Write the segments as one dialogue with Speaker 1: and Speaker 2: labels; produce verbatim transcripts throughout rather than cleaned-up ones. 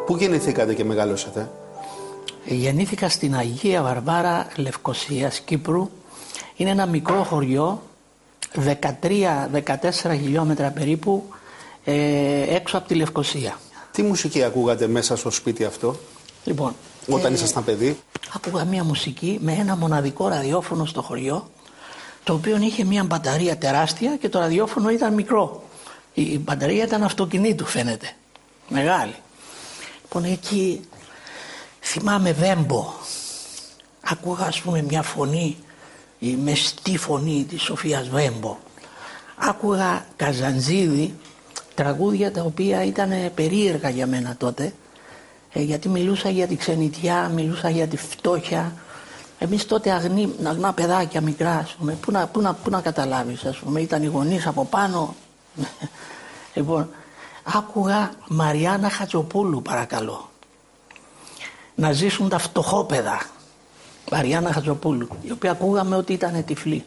Speaker 1: Πού γεννηθήκατε και μεγαλώσατε?
Speaker 2: Γεννήθηκα στην Αγία Βαρβάρα Λευκωσίας, Κύπρου. Είναι ένα μικρό χωριό, δεκατρία δεκατέσσερα χιλιόμετρα περίπου, ε, έξω από τη Λευκωσία.
Speaker 1: Τι μουσική ακούγατε μέσα στο σπίτι αυτό,
Speaker 2: λοιπόν,
Speaker 1: όταν
Speaker 2: ε,
Speaker 1: ήσασταν παιδί?
Speaker 2: Άκουγα μια μουσική με ένα μοναδικό ραδιόφωνο στο χωριό, το οποίο είχε μια μπαταρία τεράστια και το ραδιόφωνο ήταν μικρό. Η μπαταρία ήταν αυτοκινήτου, φαίνεται, μεγάλη. Λοιπόν, εκεί θυμάμαι Βέμπο. Άκουγα, ας πούμε, μια φωνή, η μεστή φωνή της Σοφίας Βέμπο. Άκουγα Καζαντζίδη, τραγούδια τα οποία ήταν περίεργα για μένα τότε, ε, γιατί μιλούσα για τη ξενιτιά, μιλούσα για τη φτώχεια. Εμείς τότε αγνή, αγνά παιδάκια μικρά, ας πούμε, πού να, πού να, πού να καταλάβεις, ας πούμε, ήταν οι γονείς από πάνω. Λοιπόν, άκουγα Μαριάννα Χατζοπούλου, παρακαλώ. Να ζήσουν τα φτωχόπαιδα. Μαριάννα Χατζοπούλου, η οποία ακούγαμε ότι ήταν τυφλή.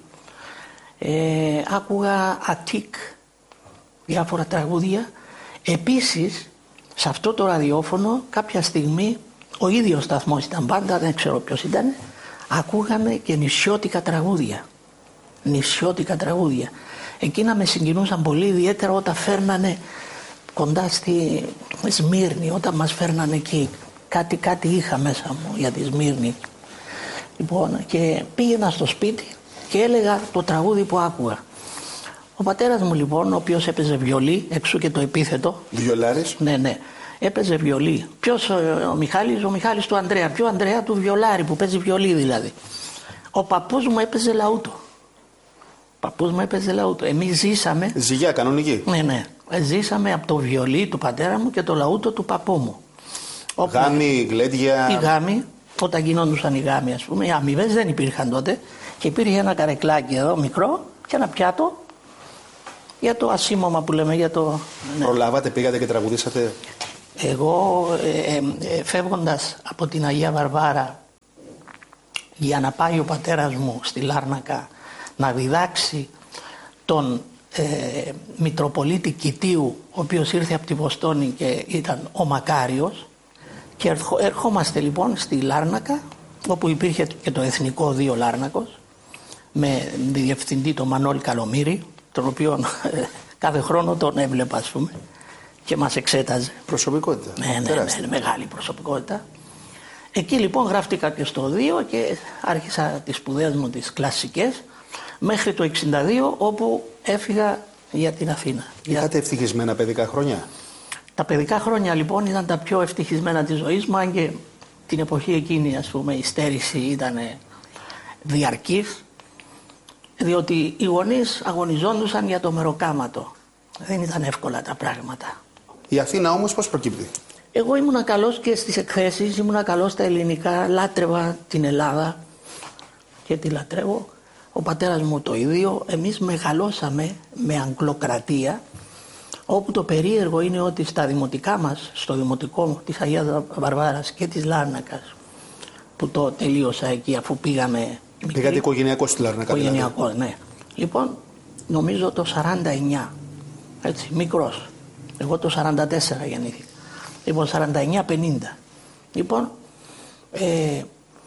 Speaker 2: Ε, άκουγα Αττικ, διάφορα τραγούδια. Επίσης, σε αυτό το ραδιόφωνο, κάποια στιγμή, ο ίδιος σταθμός ήταν πάντα, δεν ξέρω ποιος ήταν, ακούγαμε και νησιώτικα τραγούδια. Νησιώτικα τραγούδια. Εκείνα με συγκινούσαν πολύ, ιδιαίτερα όταν φέρνανε κοντά στη Σμύρνη, όταν μας φέρνανε εκεί. Κάτι, κάτι είχα μέσα μου για τη Σμύρνη. Λοιπόν, και πήγαινα στο σπίτι και έλεγα το τραγούδι που άκουγα. Ο πατέρας μου, λοιπόν, ο οποίος έπαιζε βιολί, εξού και το επίθετο.
Speaker 1: Βιολάρης.
Speaker 2: Ναι, ναι. Έπαιζε βιολί. Ποιος, ο Μιχάλης? Ο Μιχάλης του Ανδρέα. Ποιο Ανδρέα? Του βιολάρη, που παίζει βιολί δηλαδή. Ο παππούς μου έπαιζε λαούτο. Ο παππούς μου έπαιζε λαούτο. Εμείς ζήσαμε.
Speaker 1: Ζυγιά, κανονική.
Speaker 2: Ναι, ναι. Ζήσαμε από το βιολί του πατέρα μου και το λαούτο του παππού μου.
Speaker 1: Γάμοι, γλέντια.
Speaker 2: Οι γάμοι, όταν γινόντουσαν οι γάμοι, ας πούμε, οι αμοιβές δεν υπήρχαν τότε και υπήρχε ένα καρεκλάκι εδώ μικρό και ένα πιάτο για το ασήμωμα που λέμε, για το... Ναι.
Speaker 1: Προλάβατε, πήγατε και τραγουδήσατε?
Speaker 2: Εγώ ε, ε, ε, φεύγοντας από την Αγία Βαρβάρα για να πάει ο πατέρας μου στη Λάρνακα να διδάξει τον ε, Μητροπολίτη Κιτίου, ο οποίος ήρθε από τη Βοστόνη και ήταν ο Μακάριος, και ερχο, ερχόμαστε λοιπόν στη Λάρνακα, όπου υπήρχε και το Εθνικό Δίο Λάρνακος, με διευθυντή τον Μανώλη Καλομήρη, τον οποίο ε, κάθε χρόνο τον έβλεπα, ας πούμε, και μας εξέταζε.
Speaker 1: Προσωπικότητα.
Speaker 2: Ναι, ναι, ναι, ναι, μεγάλη προσωπικότητα. Εκεί λοιπόν γράφτηκα και στο Δίο και άρχισα τις σπουδές μου τις κλασικές μέχρι το εξήντα δύο, όπου έφυγα για την Αθήνα.
Speaker 1: Είχατε ευτυχισμένα παιδικά χρόνια?
Speaker 2: Τα παιδικά χρόνια λοιπόν ήταν τα πιο ευτυχισμένα της ζωής μου, αν και την εποχή εκείνη, ας πούμε, η στέρηση ήταν διαρκής, διότι οι γονείς αγωνιζόντουσαν για το μεροκάματο. Δεν ήταν εύκολα τα πράγματα.
Speaker 1: Η Αθήνα όμως πώς προκύπτει?
Speaker 2: Εγώ ήμουνα καλός και στις εκθέσεις, ήμουνα καλός στα ελληνικά, λάτρευα την Ελλάδα και τη λατρεύω. Ο πατέρας μου το ίδιο. Εμείς μεγαλώσαμε με αγγλοκρατία, όπου το περίεργο είναι ότι στα δημοτικά μας, στο δημοτικό της Αγίας Βαρβάρας και της Λάρνακας, που το τελείωσα εκεί αφού πήγαμε...
Speaker 1: Πήγατε οικογενειακό στη Λάρνακα?
Speaker 2: Οικογενειακό, δηλαδή. Ναι. Λοιπόν, νομίζω το σαράντα εννιά, έτσι, μικρός. Εγώ το σαράντα τέσσερα γεννήθηκα. Λοιπόν, σαράντα εννιά πενήντα. Λοιπόν, ε,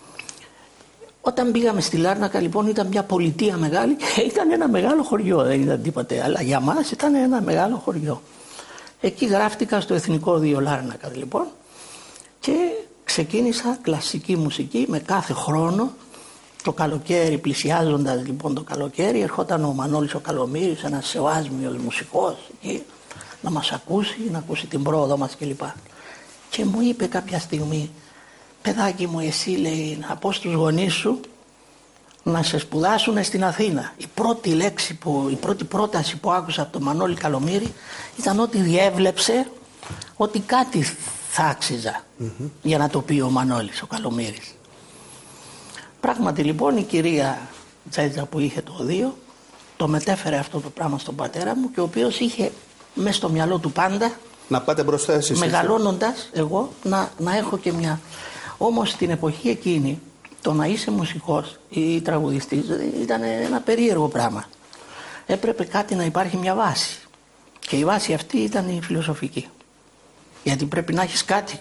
Speaker 2: όταν πήγαμε στη Λάρνακα, λοιπόν, ήταν μια πολιτεία μεγάλη και ήταν ένα μεγάλο χωριό, δεν ήταν τίποτε, αλλά για μας ήταν ένα μεγάλο χωριό. Εκεί γράφτηκα στο Εθνικό Δίο Λάρνακα, λοιπόν, και ξεκίνησα κλασική μουσική με κάθε χρόνο. Το καλοκαίρι, πλησιάζοντας λοιπόν το καλοκαίρι, ερχόταν ο Μανώλης ο Καλομήρης, ένας σεβάσμιος μουσικός, εκεί, να μας ακούσει, να ακούσει την πρόοδο μας κλπ. Και μου είπε κάποια στιγμή, παιδάκι μου, εσύ, λέει, να πω στους γονείς σου να σε σπουδάσουν στην Αθήνα. Η πρώτη λέξη, που, η πρώτη πρόταση που άκουσα από τον Μανώλη Καλομήρη ήταν ότι διέβλεψε ότι κάτι θα άξιζα mm-hmm. για να το πει ο Μανώλης ο Καλομήρης. Πράγματι λοιπόν η κυρία Τζέτζα που είχε το Δίο το μετέφερε αυτό το πράγμα στον πατέρα μου, και ο οποίος είχε μέσα στο μυαλό του πάντα
Speaker 1: να πάτε μπροστά εσείς,
Speaker 2: μεγαλώνοντας εγώ να, να έχω και μια. Όμως την εποχή εκείνη το να είσαι μουσικός ή τραγουδιστής ήταν ένα περίεργο πράγμα. Έπρεπε κάτι να υπάρχει, μια βάση, και η βάση αυτή ήταν η φιλοσοφική, γιατί πρέπει να έχεις κάτι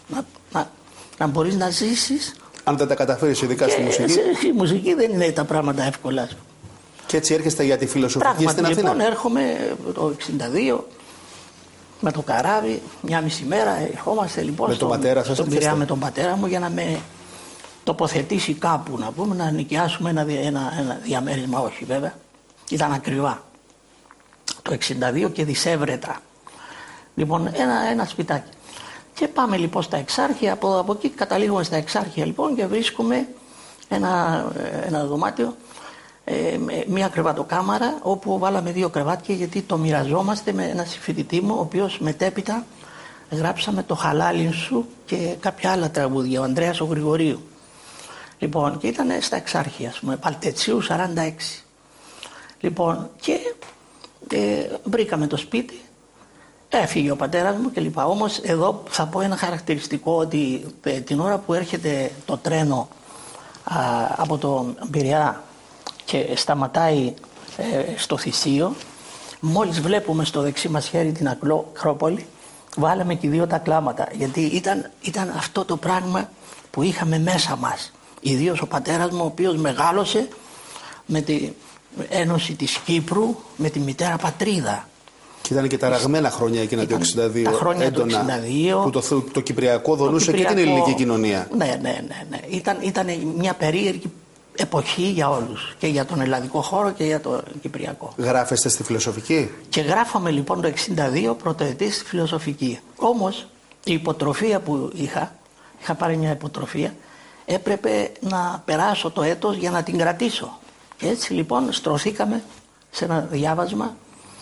Speaker 2: Να, να, να μπορείς να ζήσεις.
Speaker 1: Αν δεν τα καταφέρεις ειδικά στη μουσική.
Speaker 2: Η μουσική δεν είναι τα πράγματα εύκολα.
Speaker 1: Και έτσι έρχεστε για τη φιλοσοφική
Speaker 2: Πράγματι,
Speaker 1: στην Αθήνα.
Speaker 2: Λοιπόν, έρχομαι το εξήντα δύο με το καράβι, μια μισή μέρα ερχόμαστε λοιπόν
Speaker 1: με
Speaker 2: στον,
Speaker 1: τον πατέρα σας,
Speaker 2: στον Πειραιά με τον πατέρα μου για να με τοποθετήσει κάπου, να πούμε, να νοικιάσουμε ένα, ένα, ένα διαμέρισμα, όχι βέβαια, ήταν ακριβά. Το εξήντα δύο και δισεύρετα. Λοιπόν, ένα, ένα σπιτάκι. Και πάμε λοιπόν στα Εξάρχεια, από, από εκεί καταλήγουμε στα Εξάρχεια λοιπόν και βρίσκουμε ένα, ένα δωμάτιο, ε, μια κρεβατοκάμαρα όπου βάλαμε δύο κρεβάτια γιατί το μοιραζόμαστε με ένα συμφοιτητή μου ο οποίος μετέπειτα γράψαμε το Χαλάλιν σου και κάποια άλλα τραγούδια, ο Ανδρέας ο Γρηγορίου. Λοιπόν, και ήταν στα Εξάρχεια, ας πούμε, Παλτετσίου σαράντα έξι. Λοιπόν, και ε, βρήκαμε το σπίτι, έφυγε ο πατέρας μου κλπ. Όμως εδώ θα πω ένα χαρακτηριστικό ότι ε, την ώρα που έρχεται το τρένο α, από τον Πειραιά και σταματάει ε, στο Θησίο, μόλις βλέπουμε στο δεξί μας χέρι την Ακρόπολη, βάλαμε και δύο τα κλάματα, γιατί ήταν, ήταν αυτό το πράγμα που είχαμε μέσα μας. Ιδίως ο πατέρας μου, ο οποίος μεγάλωσε με την Ένωση της Κύπρου, με τη μητέρα πατρίδα.
Speaker 1: Και ήταν και τα ραγμένα χρόνια εκείνα το εξήντα δύο.
Speaker 2: Τα χρόνια
Speaker 1: έντονα,
Speaker 2: του εξήντα δύο.
Speaker 1: Που το, το, το Κυπριακό δονούσε το Κυπριακό, και την ελληνική κοινωνία.
Speaker 2: Ναι, ναι, ναι. ναι. Ήταν, ήταν μια περίεργη εποχή για όλους. Και για τον ελλαδικό χώρο και για το Κυπριακό.
Speaker 1: Γράφεστε στη φιλοσοφική.
Speaker 2: Και γράφαμε λοιπόν το εξήντα δύο πρωτοετή στη φιλοσοφική. Όμως η υποτροφία που είχα, είχα πάρει μια υποτροφία, έπρεπε να περάσω το έτος για να την κρατήσω. Και έτσι λοιπόν στρωθήκαμε σε ένα διάβασμα,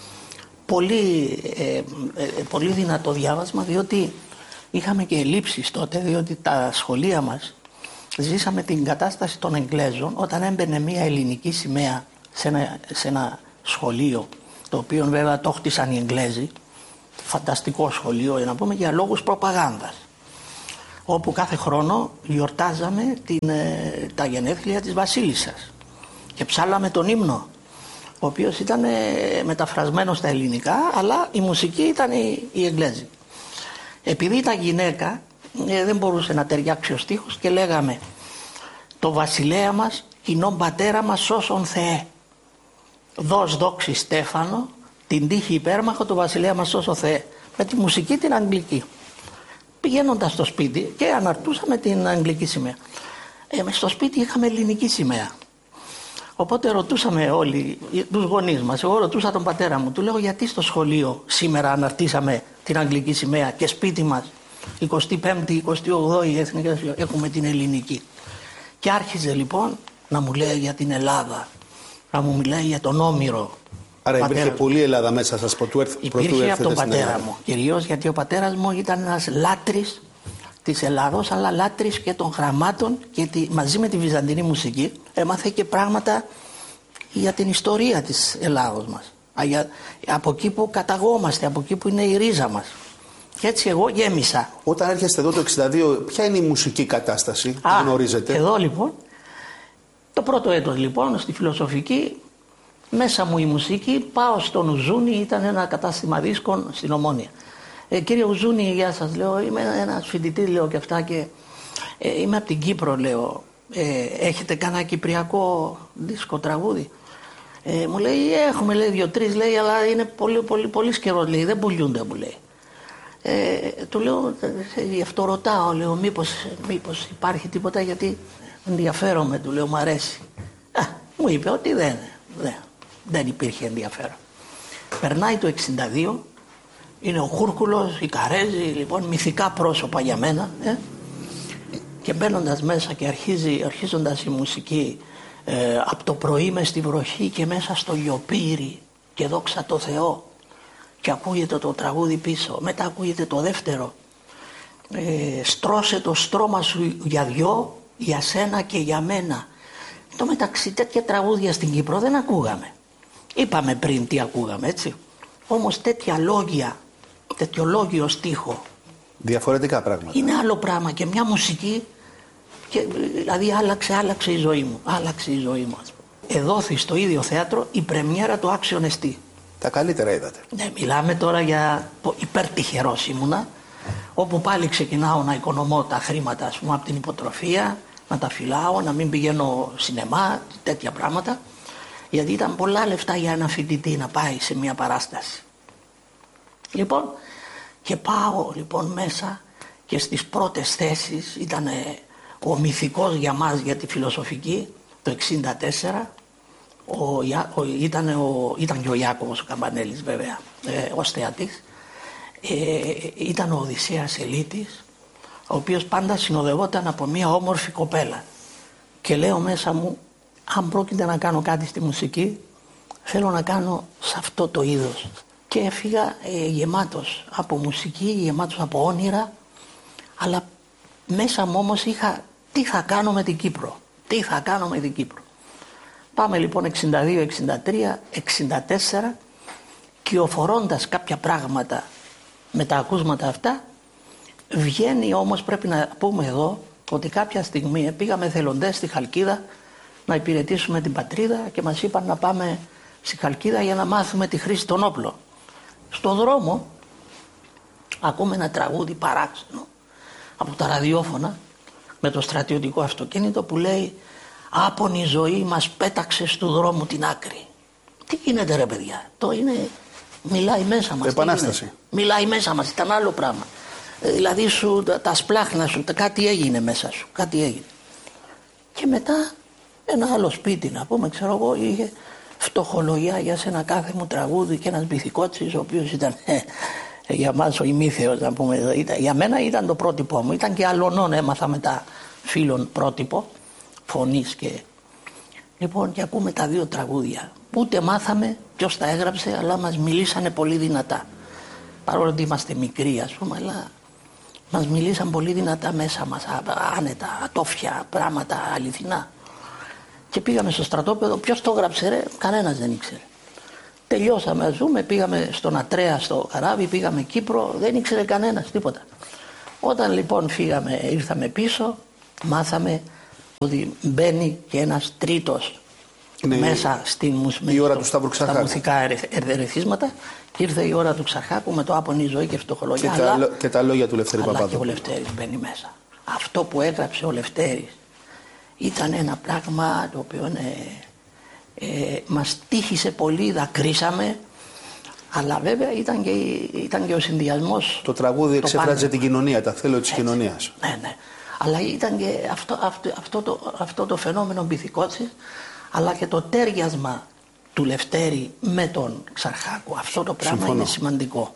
Speaker 2: πολύ, ε, ε, πολύ δυνατό διάβασμα, διότι είχαμε και ελλείψεις τότε, διότι τα σχολεία μας ζήσαμε την κατάσταση των Εγγλέζων όταν έμπαινε μια ελληνική σημαία σε ένα, σε ένα σχολείο, το οποίο βέβαια το χτίσαν οι Εγγλέζοι, φανταστικό σχολείο να πούμε, για λόγους προπαγάνδας, όπου κάθε χρόνο γιορτάζαμε την, ε, τα γενέθλια της Βασίλισσας και ψάλαμε τον ύμνο, ο οποίος ήταν ε, μεταφρασμένος στα ελληνικά, αλλά η μουσική ήταν η, η Εγγλέζη. Επειδή ήταν γυναίκα, ε, δεν μπορούσε να ταιριάξει ο στίχος και λέγαμε «Το βασιλέα μας, κοινόν πατέρα μας, σώσον Θεέ. Δώσ' δόξη Στέφανο, την τύχη υπέρμαχο, το βασιλέα μας σώσον Θεέ». Με τη μουσική την αγγλική. Πηγαίνοντας στο σπίτι και αναρτούσαμε την αγγλική σημαία. Ε, στο σπίτι είχαμε ελληνική σημαία. Οπότε ρωτούσαμε όλοι τους γονείς μας. Εγώ ρωτούσα τον πατέρα μου. Του λέω γιατί στο σχολείο σήμερα αναρτήσαμε την αγγλική σημαία και σπίτι μας εικοστή πέμπτη, εικοστή όγδοη εθνική έχουμε την ελληνική. Και άρχιζε λοιπόν να μου λέει για την Ελλάδα, να μου μιλάει για τον Όμηρο.
Speaker 1: Άρα υπήρχε πολλή Ελλάδα μέσα σας πρωτού έρθετε στην Ελλάδα.
Speaker 2: Υπήρχε από τον πατέρα μου. Κυρίως γιατί ο πατέρας μου ήταν ένας λάτρης της Ελλάδος, αλλά λάτρης και των γραμμάτων και τη, μαζί με τη βυζαντινή μουσική έμαθε και πράγματα για την ιστορία της Ελλάδος μας. Για, από εκεί που καταγόμαστε, από εκεί που είναι η ρίζα μας. Και έτσι εγώ γέμισα.
Speaker 1: Όταν έρχεστε εδώ το εξήντα δύο, ποια είναι η μουσική κατάσταση που γνωρίζετε?
Speaker 2: Εδώ λοιπόν, το πρώτο έτος λοιπόν στη φιλοσοφική, μέσα μου η μουσική, πάω στον Ουζούνι, ήταν ένα κατάστημα δίσκων στην Ομόνια. Ε, κύριε Ουζούνι, γεια σας, λέω, είμαι ένας φοιτητής, λέω, και αυτά και ε, είμαι από την Κύπρο, λέω, ε, έχετε κανένα κυπριακό δίσκο τραγούδι? Ε, μου λέει, έχουμε, λέει, δύο-τρεις, λέει, αλλά είναι πολύ, πολύ, πολύ καιρό, λέει, δεν πουλιούνται, μου λέει. Ε, του λέω, γι' αυτό ρωτάω, λέω, μήπως, μήπως υπάρχει τίποτα, γιατί ενδιαφέρομαι, του λέω, μου αρέσει. Α, μου είπε ότι δεν, δεν, δεν υπήρχε ενδιαφέρον. Περνάει το εξήντα δύο, είναι ο Χούρκουλος, η Καρέζη, λοιπόν, μυθικά πρόσωπα για μένα, ε? Και μπαίνοντας μέσα και αρχίζει, αρχίζοντας η μουσική, ε, από το πρωί μες στη βροχή και μέσα στο λιοπύρι και δόξα τω Θεώ, και ακούγεται το τραγούδι πίσω, μετά ακούγεται το δεύτερο, ε, στρώσε το στρώμα σου για δυο, για σένα και για μένα. Το μεταξύ τέτοια τραγούδια στην Κύπρο δεν ακούγαμε. Είπαμε πριν τι ακούγαμε, έτσι. Όμως τέτοια λόγια, τέτοιο λόγιο στίχο,
Speaker 1: διαφορετικά πράγματα.
Speaker 2: Είναι άλλο πράγμα και μια μουσική, και, δηλαδή άλλαξε, άλλαξε η ζωή μου, άλλαξε η ζωή μου. Εδόθη στο ίδιο θέατρο η πρεμιέρα του Άξιον Εστί.
Speaker 1: Τα καλύτερα είδατε.
Speaker 2: Ναι, μιλάμε τώρα για υπερτυχερός ήμουνα, όπου πάλι ξεκινάω να οικονομώ τα χρήματα, ας πούμε, από την υποτροφία, να τα φυλάω, να μην πηγαίνω σινεμά, τέτοια πράγματα, γιατί ήταν πολλά λεφτά για ένα φοιτητή να πάει σε μια παράσταση. Λοιπόν, και πάω λοιπόν μέσα και στις πρώτες θέσεις ήταν ο μυθικός για μας για τη φιλοσοφική το εξήντα τέσσερα, ο, ο, ήταν, ο, ήταν και ο Ιάκωβος ο Καμπανέλης βέβαια, ε, ως θεατής, ε, ήταν ο Οδυσσέας Ελίτης, ο οποίος πάντα συνοδευόταν από μια όμορφη κοπέλα, και λέω μέσα μου, αν πρόκειται να κάνω κάτι στη μουσική, θέλω να κάνω σε αυτό το είδος. Και έφυγα ε, γεμάτος από μουσική, γεμάτος από όνειρα, αλλά μέσα μου όμως είχα τι θα κάνω με την Κύπρο, τι θα κάνω με την Κύπρο. Πάμε λοιπόν εξήντα δύο, εξήντα τρία, εξήντα τέσσερα, κυοφορώντας κάποια πράγματα με τα ακούσματα αυτά, βγαίνει όμως, πρέπει να πούμε εδώ, ότι κάποια στιγμή πήγαμε εθελοντές στη Χαλκίδα να υπηρετήσουμε την πατρίδα και μας είπαν να πάμε στη Χαλκίδα για να μάθουμε τη χρήση των όπλων. Στο δρόμο ακούμε ένα τραγούδι παράξενο από τα ραδιόφωνα με το στρατιωτικό αυτοκίνητο που λέει «Άπονη ζωή μας πέταξε του δρόμου την άκρη». Τι γίνεται ρε παιδιά, το είναι, μιλάει μέσα μας.
Speaker 1: Επανάσταση.
Speaker 2: Μιλάει μέσα μας, ήταν άλλο πράγμα. Δηλαδή σου, τα, τα σπλάχνα σου, τα, κάτι έγινε μέσα σου, κάτι έγινε. Και μετά ένα άλλο σπίτι να πούμε, ξέρω εγώ, είχε φτωχολογιά για σε ένα κάθε μου τραγούδι και ένας μπιθικότσης ο οποίος ήταν ε, για μας ο ημίθεος να πούμε. Ήταν, για μένα ήταν το πρότυπό μου, ήταν και αλλωνών, έμαθα μετά φίλων πρότυπο φωνής και... Λοιπόν, και ακούμε τα δύο τραγούδια. Ούτε μάθαμε ποιος τα έγραψε, αλλά μας μιλήσανε πολύ δυνατά. Παρόλο ότι είμαστε μικροί ας πούμε, αλλά μας μιλήσαν πολύ δυνατά μέσα μας, άνετα, ατόφια, πράγματα αληθινά. Και πήγαμε στο στρατόπεδο, ποιος το έγραψε ρε, κανένας δεν ήξερε. Τελειώσαμε ας πούμε, πήγαμε στον Ατρέα στο καράβι, πήγαμε Κύπρο, δεν ήξερε κανένας τίποτα. Όταν λοιπόν φύγαμε, ήρθαμε πίσω, μάθαμε ότι μπαίνει και ένας τρίτος ναι, μέσα στην μουσική,
Speaker 1: η ώρα του Σταύρου Ξαρχάκου.
Speaker 2: Στα μουσικά ερεθίσματα, και ήρθε η ώρα του Ξαρχάκου με το «Άπονη ζωή και φτωχολογιά».
Speaker 1: Και,
Speaker 2: αλλά,
Speaker 1: τα, και τα λόγια του Λευτέρη
Speaker 2: αλλά
Speaker 1: Παπαδόπουλου.
Speaker 2: Και ο Λευτέρης μπαίνει μέσα. Αυτό που έγραψε ο Λευτέρης ήταν ένα πράγμα το οποίο ε, ε, μας τύχησε πολύ, δακρύσαμε, αλλά βέβαια ήταν και, ήταν και ο συνδυασμός.
Speaker 1: Το τραγούδι εξέφραζε την κοινωνία, τα θέλω της κοινωνίας.
Speaker 2: Ναι, ναι. Αλλά ήταν και αυτό, αυτό, αυτό, το, αυτό το φαινόμενο μπιθικότσης, αλλά και το τέριασμα του Λευτέρη με τον Ξαρχάκου. Αυτό το πράγμα Συμφωνώ. Είναι σημαντικό.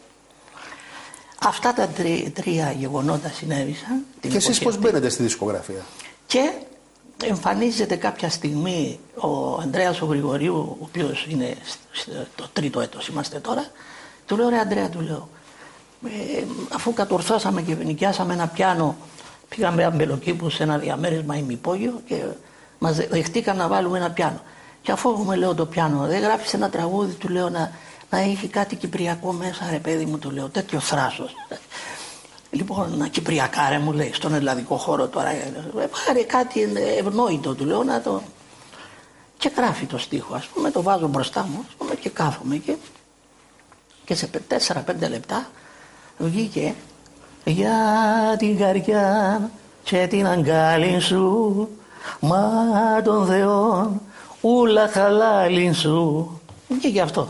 Speaker 2: Αυτά τα τρι, τρία γεγονότα συνέβησαν.
Speaker 1: Και εσείς πώς μπαίνετε στη δισκογραφία?
Speaker 2: Και εμφανίζεται κάποια στιγμή ο Ανδρέας ο Γρηγορίου, ο οποίος είναι το τρίτο έτος είμαστε τώρα, του λέω ρε Ανδρέα, του λέω, ε, αφού κατορθώσαμε και νοικιάσαμε ένα πιάνο, πήγαμε αμπελοκήπου σε ένα διαμέρισμα ημυπόγειο και μας δεχτήκαν να βάλουμε ένα πιάνο. Και αφού έχουμε, λέω, το πιάνο, δεν γράφεις ένα τραγούδι, του λέω, να, να έχει κάτι κυπριακό μέσα, ρε παιδί μου, του λέω, τέτοιο θράσος. Λοιπόν, να κυπριακά, ρε, μου λέει, στον ελλαδικό χώρο τώρα, πάρε κάτι ευνόητο, του λέω, να το... Και γράφει το στίχο, ας πούμε, το βάζω μπροστά μου, ας πούμε, και κάθομαι και, και σε τέσσερα πέντε λεπτά βγήκε «Για την καρδιά και την αγκάλιν σου, μα των Θεών ούλα χαλάλιν σου». Και γι' αυτό.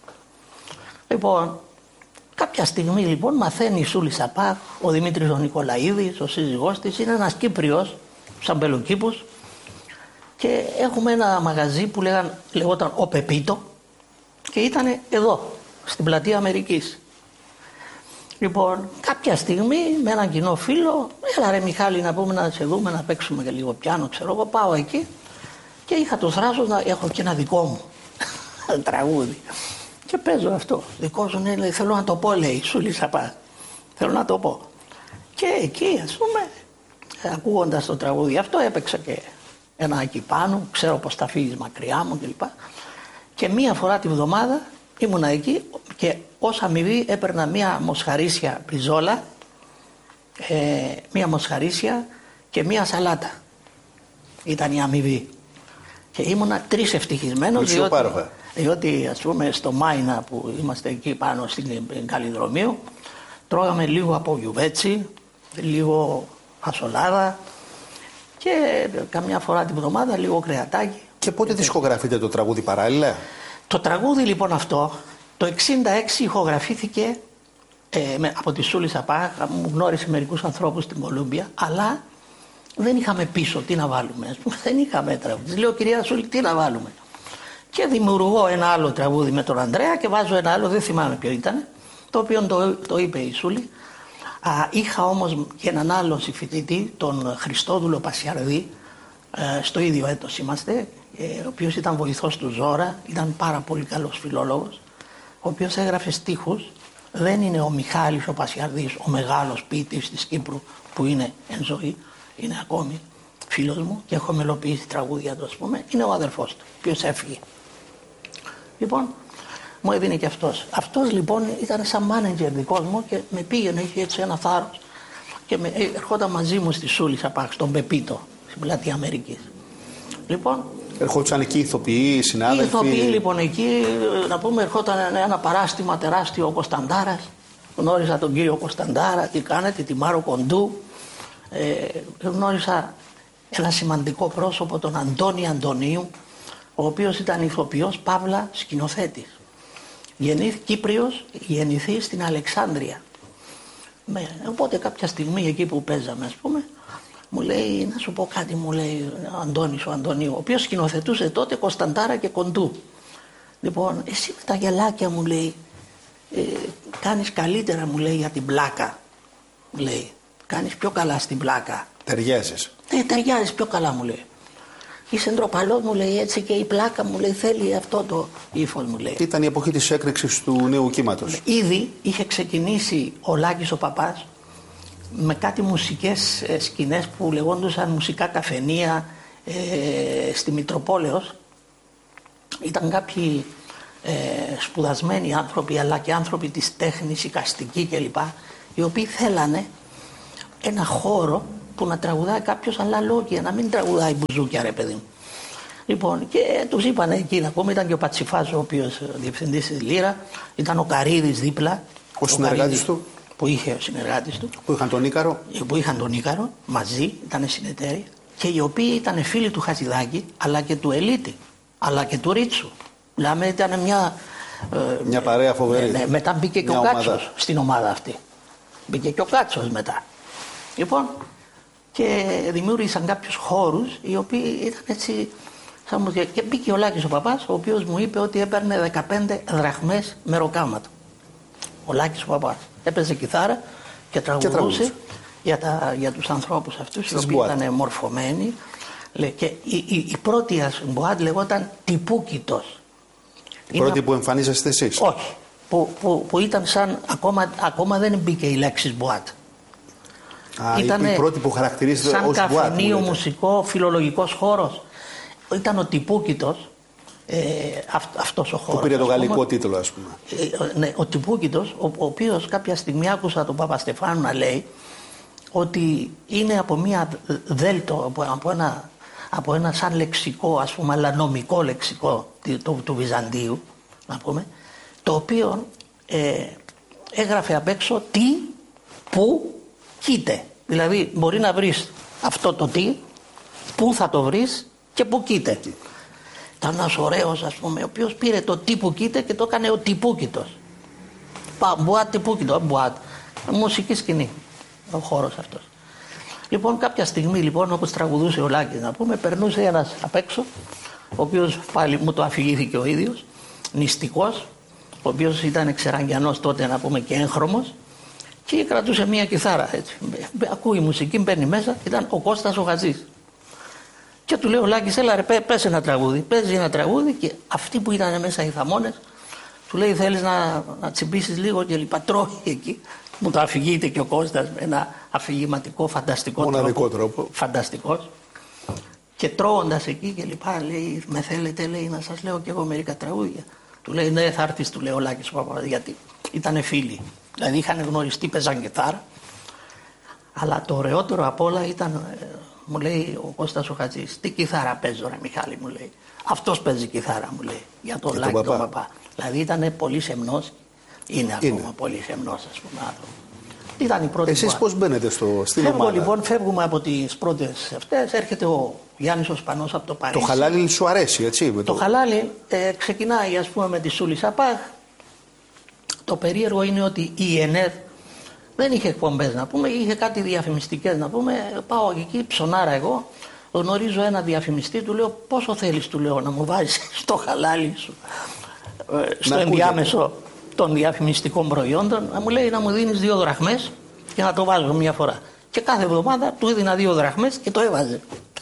Speaker 2: Λοιπόν, κάποια στιγμή λοιπόν μαθαίνει η Σούλη Σαπάχ, ο Δημήτρης ο Νικολαίδης, ο σύζυγός της, είναι ένας Κύπριος, σαν Πελοκήπους, και έχουμε ένα μαγαζί που λέγαν, λεγόταν Ο Πεπίτο και ήταν εδώ, στην πλατεία Αμερικής. Λοιπόν, κάποια στιγμή με έναν κοινό φίλο, έλα ρε Μιχάλη να πούμε να σε δούμε, να παίξουμε και λίγο πιάνο, ξέρω εγώ, πάω εκεί και είχα το θράσος να έχω και ένα δικό μου τραγούδι. Και παίζω αυτό. Δικό σου, λέει, θέλω να το πω, λέει, Σούλη Σαπάχ. Θέλω να το πω. Και εκεί, ας πούμε, ακούγοντας το τραγούδι αυτό, έπαιξα και ένα εκεί πάνω, ξέρω πως θα φύγεις μακριά μου κλπ. Και μία φορά τη βδομάδα ήμουνα εκεί και ως αμοιβή έπαιρνα μία μοσχαρίσια μπριζόλα, ε, μία μοσχαρίσια και μία σαλάτα. Ήταν η αμοιβή. Και ήμουνα τρεις ευτυχισμένος, διότι, διότι ας πούμε στο Μάινα που είμαστε εκεί πάνω στην Καλλιδρομίου, τρώγαμε λίγο από γιουβέτσι, λίγο φασολάδα και καμιά φορά την εβδομάδα λίγο κρεατάκι.
Speaker 1: Και πότε δισκογραφείτε το τραγούδι παράλληλα?
Speaker 2: Το τραγούδι λοιπόν αυτό το εξήντα έξι ηχογραφήθηκε ε, με, από τη Σούλη Σαπά. Μου γνώρισε μερικούς ανθρώπους στην Κολούμπια, αλλά δεν είχαμε πίσω τι να βάλουμε. Ας πούμε, δεν είχαμε τραγούδι. Λέω, κυρία Σούλη, τι να βάλουμε? Και δημιουργώ ένα άλλο τραγούδι με τον Ανδρέα και βάζω ένα άλλο, δεν θυμάμαι ποιο ήταν, το οποίο το, το είπε η Σούλη. Α, είχα όμως και έναν άλλο συμφοιτητή, τον Χριστόδουλο Πασιαρδή, ε, στο ίδιο έτος είμαστε, ε, ο οποίος ήταν βοηθός του Ζώρα, ήταν πάρα πολύ καλός φιλόλογος, ο οποίος έγραφε στίχους. Δεν είναι ο Μιχάλης ο Πασιαρδής, ο μεγάλος ποιητής της Κύπρου που είναι εν ζωή, είναι ακόμη φίλος μου και έχω μελοποιήσει τραγούδια του, ας πούμε. Είναι ο αδερφός του, ο οποίος έφυγε. Λοιπόν, μου έδινε και αυτός. Αυτός λοιπόν ήταν σαν μάνατζερ δικός μου και με πήγαινε, είχε έτσι ένα θάρρος και με, ερχόταν μαζί μου στη Σούλη Σαπάχ, στον Πεπίτο, στην πλατεία Αμερικής. Λοιπόν,
Speaker 1: ερχόντουσαν εκεί ηθοποιοί, συνάδελφοι.
Speaker 2: Οι ηθοποιοί λοιπόν εκεί, να πούμε, ερχόταν ένα παράστημα τεράστιο ο Κωνσταντάρας. Γνώρισα τον κύριο Κωνσταντάρα, τι κάνετε, τη Μάρο Κοντού. Ε, γνώρισα ένα σημαντικό πρόσωπο, τον Αντώνη Αντωνίου, ο οποίος ήταν ηθοποιός, παύλα σκηνοθέτης. Γεννήθη Κύπριος, γεννηθεί στην Αλεξάνδρεια. Με, οπότε κάποια στιγμή εκεί που παίζαμε, ας πούμε, μου λέει, να σου πω κάτι, μου λέει ο Αντώνης ο Αντωνίου, ο οποίος σκηνοθετούσε τότε Κωνσταντάρα και Κοντού. Λοιπόν, εσύ με τα γελάκια, μου λέει, ε, κάνεις καλύτερα, μου λέει, για την πλάκα. Λέει, κάνεις πιο καλά στην πλάκα.
Speaker 1: Ταιριάζεις.
Speaker 2: Ναι, ταιριάζεις πιο καλά, μου λέει. Είσαι ντροπαλός, μου λέει, έτσι, και η πλάκα, μου λέει, θέλει αυτό το ύφος, μου λέει.
Speaker 1: Ήταν η εποχή της έκρηξης του νέου κύματος.
Speaker 2: Ήδη είχε ξεκινήσει ο Λάκης ο Παπάς με κάτι μουσικές ε, σκηνές που λεγόντουσαν μουσικά καφενεία ε, στη Μητροπόλεως. Ήταν κάποιοι ε, σπουδασμένοι άνθρωποι, αλλά και άνθρωποι της τέχνης, οικαστικοί κλπ, οι οποίοι θέλανε ένα χώρο που να τραγουδάει κάποιος αλλά λόγια, να μην τραγουδάει μπουζούκια, ρε παιδί μου. Λοιπόν, και τους είπανε εκεί να πούμε, ήταν και ο Πατσιφάς, ο οποίος διευθυντής της Λύρα, ήταν ο Καρύδης δίπλα.
Speaker 1: Ο, ο συνεργάτης του.
Speaker 2: Που είχε ο συνεργάτης του.
Speaker 1: Που είχαν τον Ίκαρο.
Speaker 2: Που είχαν τον Ίκαρο, μαζί, ήταν συνεταίροι, και οι οποίοι ήταν φίλοι του Χατζηδάκη, αλλά και του Ελίτη, αλλά και του Ρίτσου. Μιλάμε, ήταν μια.
Speaker 1: Ε, μια παρέα φοβερή.
Speaker 2: Ναι, μετά μπήκε και ο Κάτσος στην ομάδα αυτή. Μπήκε και ο Κάτσος μετά. Λοιπόν, και δημιούργησαν κάποιους χώρους οι οποίοι ήταν έτσι. Και μπήκε ο Λάκης ο Παπάς, ο οποίος μου είπε ότι έπαιρνε δεκαπέντε δραχμές μεροκάματο. Ο Λάκης ο Παπάς έπαιζε κιθάρα και τραγουδούσε, και τραγουδούσε. Για, τα, για τους ανθρώπους αυτούς, οι οποίοι ήταν μορφωμένοι. Και η, η, η πρώτη μποάτ λεγόταν Τυπούκητος.
Speaker 1: Η πρώτη που εμφανίζεστε εσείς?
Speaker 2: Όχι, που, που, που ήταν σαν, ακόμα, ακόμα δεν μπήκε η λέξη μποάτ.
Speaker 1: Α, ήτανε η πρώτη που χαρακτηρίζεται
Speaker 2: σαν
Speaker 1: ως μποάτ.
Speaker 2: Σαν καφενείο, μουσικό, φιλολογικός χώρος. Ήταν ο Τυπούκητος, ε, αυ, αυτός ο χώρος.
Speaker 1: Που πήρε το γαλλικό τίτλο, ας πούμε.
Speaker 2: Ε, ναι, ο Τυπούκητος, ο, ο οποίος κάποια στιγμή άκουσα τον Παπαστεφάνου να λέει ότι είναι από μια δέλτο, από, από, ένα, από ένα σαν λεξικό, ας πούμε, αλλά νομικό λεξικό του, του, του Βυζαντίου, να πούμε, το οποίο ε, έγραφε απ' έξω τι, που, κοίτε. Δηλαδή μπορεί να βρεις αυτό το τι, πού θα το βρεις και πού κοίτε. Ήταν ένας ωραίος, ας πούμε, ο οποίος πήρε το τι που κοίτε και το έκανε ο Τυπούκητος. Μποάτ Τυπούκητο, μποάτ. Μουσική σκηνή, ο χώρος αυτός. Λοιπόν, κάποια στιγμή, λοιπόν, όπως τραγουδούσε ο Λάκης, να πούμε, περνούσε ένας απ' έξω, ο οποίος πάλι μου το αφηγήθηκε ο ίδιος, νηστικός, ο οποίος ήταν εξεραγγιανός τότε, να πούμε, και έγχρωμος, και κρατούσε μία κιθάρα, έτσι. Ακούει μουσική, μπαίνει μέσα, ήταν ο Κώστας ο Χατζής. Και του λέει ο Λάκης, έλα ρε, πες ένα τραγούδι. Παίζει ένα τραγούδι και αυτοί που ήταν μέσα οι θαμώνες, του λέει, θέλεις να, να τσιμπήσεις λίγο και λοιπά. Τρώει εκεί. Μου το αφηγείται και ο Κώστας με ένα αφηγηματικό, φανταστικό
Speaker 1: μοναδικό
Speaker 2: τρόπο.
Speaker 1: τρόπο.
Speaker 2: Φανταστικός. Και τρώοντας εκεί και λοιπά, λέει, με θέλετε, λέει, να σας λέω και εγώ μερικά τραγούδια. Του λέει, ναι, θα έρθεις, του λέει ο Λάκης, γιατί ήταν φίλοι. Δηλαδή είχαν γνωριστεί, παίζαν κιθάρα. Αλλά το ωραιότερο απ' όλα ήταν, μου λέει ο Κώστας ο Χατζής, τι κιθάρα παίζω, ρε Μιχάλη, μου λέει. Αυτός παίζει κιθάρα, μου λέει, για τον Λάκη τον Παπά. Δηλαδή ήταν πολύ σεμνός, είναι ακόμα είναι. πολύ σεμνός, ας πούμε, άνθρωπο. Ήταν η πρώτη.
Speaker 1: Εσείς πώς μπαίνετε στο, στην
Speaker 2: Φεύγω,
Speaker 1: ομάδα?
Speaker 2: Λοιπόν, φεύγουμε από τις πρώτες αυτές, έρχεται ο Γιάννης ο Σπανός από το Παρίσι.
Speaker 1: Το χαλάλι σου αρέσει, έτσι? Με
Speaker 2: το... το χαλάλι ε, ξεκινάει, ας πούμε, με τη Σούλη Σαπάχ. Το περίεργο είναι ότι η ΕΝΕΔ δεν είχε εκπομπές να πούμε, είχε κάτι διαφημιστικές να πούμε. Πάω εκεί, ψωνάρα εγώ, γνωρίζω ένα διαφημιστή, του λέω πόσο θέλεις, του λέω, να μου βάζεις στο χαλάλι σου, ε, στο να ενδιάμεσο ακούτε. Των διαφημιστικών προϊόντων, να μου λέει να μου δίνεις δύο δραχμές και να το βάζω μια φορά. Και κάθε εβδομάδα του έδινα δύο δραχμές και το έβαζε.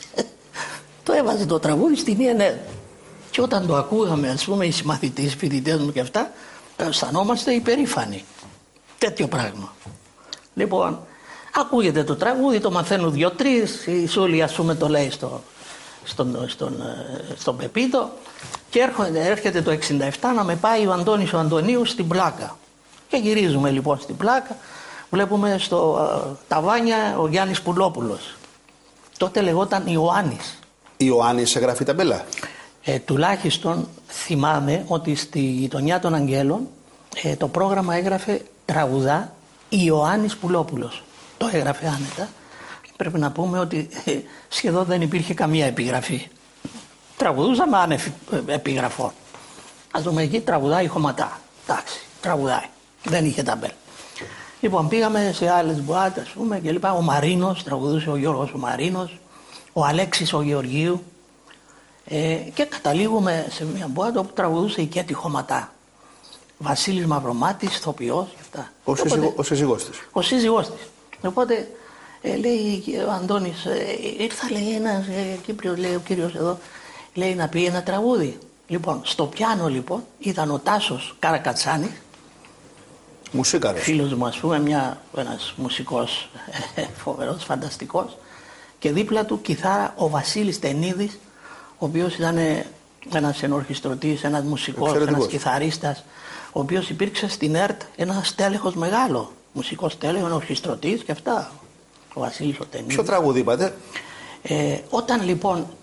Speaker 2: Το έβαζε το τραγούδι στην ι εν ι. Και όταν το ακούγαμε, ας πούμε, οι συμμαθητές, οι φοιτητές μου και αυτά, αισθανόμαστε υπερήφανοι. Τέτοιο πράγμα. Λοιπόν, ακούγεται το τραγούδι, το μαθαίνουν δύο-τρεις, η Σούλη, ας πούμε, το λέει στο, στον, στον, στον Πεπίτο, και έρχεται, έρχεται το εξήντα επτά να με πάει ο Αντώνης ο Αντωνίου στην Πλάκα. Και γυρίζουμε λοιπόν στην Πλάκα, βλέπουμε στο uh, ταβάνια ο Γιάννης Πουλόπουλος. Τότε λεγόταν Ιωάννης.
Speaker 1: Ιωάννης έγραφε η ταμπέλα.
Speaker 2: Ε, τουλάχιστον θυμάμαι ότι στη γειτονιά των Αγγέλων ε, το πρόγραμμα έγραφε τραγουδά Ιωάννης Πουλόπουλος. Το έγραφε άνετα. Πρέπει να πούμε ότι ε, σχεδόν δεν υπήρχε καμία επιγραφή. Τραγουδούσαμε άνευ επιγραφών. Ας δούμε εκεί, τραγουδάει χωματά. Εντάξει, τραγουδάει. Δεν είχε ταμπέλ. Λοιπόν, πήγαμε σε άλλες μποάτες, ας πούμε, και λοιπά. Ο Μαρίνος, τραγουδούσε ο Γιώργος ο Μαρίνος, ο Αλέξης ο Γεωργίου. Ε, και καταλήγουμε σε μια μποάτα όπου τραγουδούσε η Κέτη Χωματά. Βασίλης Μαυρομάτης, ηθοποιός και αυτά.
Speaker 1: Ο, Οπότε, σύζυγο, ο σύζυγός της.
Speaker 2: Ο σύζυγός της. Οπότε ε, λέει ο Αντώνης, ε, ήρθα, λέει, ένας ε, Κύπριος, λέει, ο κύριος εδώ, λέει, να πει ένα τραγούδι. Λοιπόν, στο πιάνο λοιπόν ήταν ο Τάσος Καρακατσάνης,
Speaker 1: μουσίκαρος,
Speaker 2: φίλος μου, ας πούμε, μια, ένας μουσικός φοβερός, φανταστικός, και δίπλα του κιθάρα ο Βασίλης Τενίδης, ο οποίος ήταν ένας ενορχιστρωτής, ένας μουσικός, ένας κιθαρίστας, ο οποίος υπήρξε στην ΕΡΤ ένας τέλεχος μεγάλο, μουσικός τέλεχος, ενορχιστρωτής και αυτά, ο Βασίλης ο Τενίδης.
Speaker 1: Ποιο τραγούδι είπατε?
Speaker 2: Ε, όταν λοιπόν